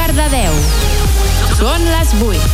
Cardedeu. Són les 8.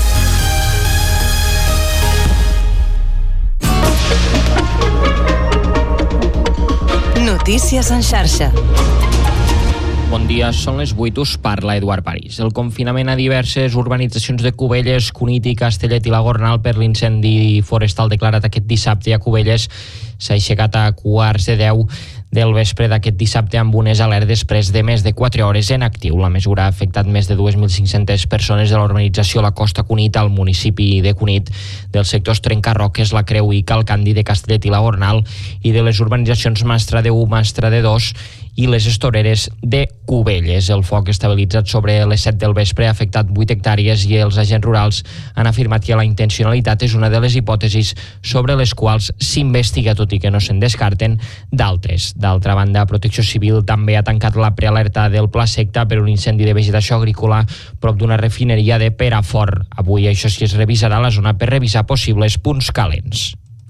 Notícies en xarxa. Bon dia, són les 8, us parla Eduard París. El confinament a diverses urbanitzacions de Cubelles, Cunit i Castellet i la Gornal per l'incendi forestal declarat aquest dissabte a Cubelles s'ha aixecat a 9:45 del vespre d'aquest dissabte amb unes alertes després de més de 4 hores en actiu. La mesura ha afectat més de 2.500 persones de l'urbanització La Costa Cunit al municipi de Cunit, dels sectors Trencarroques, La Creu i Cal Candi de Castellet i la Gornal i de les urbanitzacions Mastra de 1, Mastra de 2 i les Estoreres de Cubelles. El foc estabilitzat sobre les 7 del vespre ha afectat 8 hectàrees i els agents rurals han afirmat que la intencionalitat és una de les hipòtesis sobre les quals s'investiga, tot i que no se'n descarten d'altres. D'altra banda, Protecció Civil també ha tancat la prealerta del Pla Secta per un incendi de vegetació agrícola prop d'una refineria de Perafort. Avui, això sí, es revisarà la zona per revisar possibles punts calents.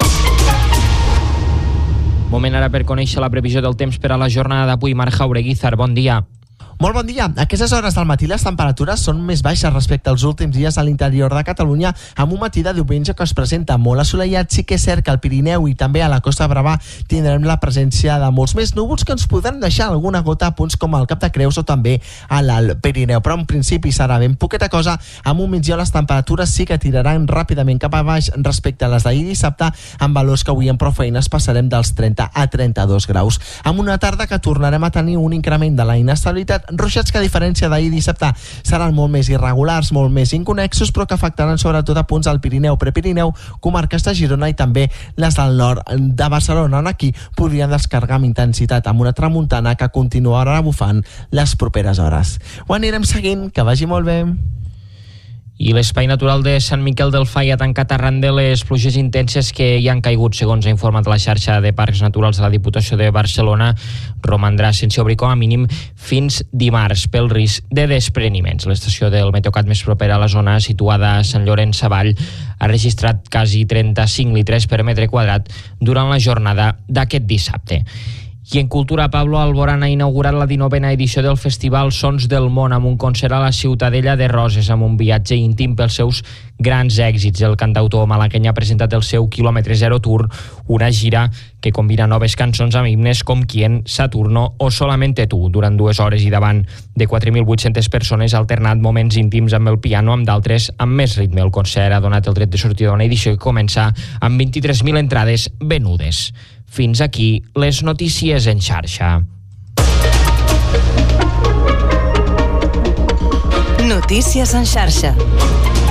Moment ara per conèixer la previsió del temps per a la jornada d'avui. Marc Jaureguizar, bon dia. Molt bon dia. A aquestes hores del matí les temperatures són més baixes respecte als últims dies a l'interior de Catalunya, amb un matí de diumenge que es presenta molt assolellat. Sí que és cert que al Pirineu i també a la Costa Brava tindrem la presència de molts més núvols que ens podran deixar alguna gota a punts com al Cap de Creus o també a l'Alt Pirineu. Però en principi serà ben poqueta cosa. Amb un migdia les temperatures sí que tiraran ràpidament cap a baix respecte a les d'ahir dissabte, amb valors que avui amb prou feines passarem dels 30 a 32 graus. Amb una tarda que tornarem a tenir un increment de la inestabilitat, ruixats que a diferència d'ahir dissabte seran molt més irregulars, molt més inconexos, però que afectaran sobretot a punts del Pirineu, Prepirineu, comarques de Girona i també les del nord de Barcelona, on aquí podrien descarregar amb intensitat amb una tramuntana que continuarà bufant les properes hores. Ho anirem seguint, que vagi molt bé. I l'Espai Natural de Sant Miquel del Fai ha tancat arran de les pluges intenses que hi han caigut, segons ha informat la xarxa de Parcs Naturals de la Diputació de Barcelona. Romandrà sense obrir com a mínim fins dimarts pel risc de despreniments. L'estació del Meteocat més propera a la zona, situada a Sant Llorenç Savall, ha registrat quasi 35 litres per metre quadrat durant la jornada d'aquest dissabte. I en cultura, Pablo Alborán ha inaugurat la 19a edició del Festival Sons del Món amb un concert a la Ciutadella de Roses, amb un viatge íntim pels seus grans èxits. El cantautor malagueny ha presentat el seu Kilòmetre Zero Tour, una gira que combina noves cançons amb himnes com Quién, Saturno o Solamente Tú. Durant 2 hores i davant de 4.800 persones ha alternat moments íntims amb el piano amb d'altres amb més ritme. El concert ha donat el tret de sortida d'una edició que comença amb 23.000 entrades venudes. Fins aquí les notícies en xarxa. Notícies en xarxa.